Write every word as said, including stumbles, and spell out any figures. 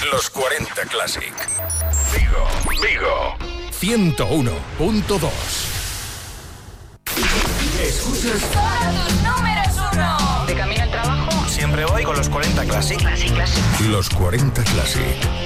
Los cuarenta Classic. Vigo, Vigo. ciento uno punto dos. Escuchas todos números uno. De camino al trabajo. Siempre voy con los cuarenta Classic. Classic, Classic. Los cuarenta Classic.